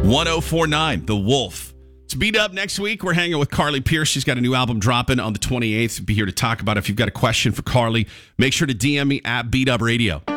1049, The Wolf. It's Beat Up next week. We're hanging with Carly Pierce. She's got a new album dropping on the 28th. Be here to talk about it. If you've got a question for Carly, make sure to DM me at Beat Up Radio.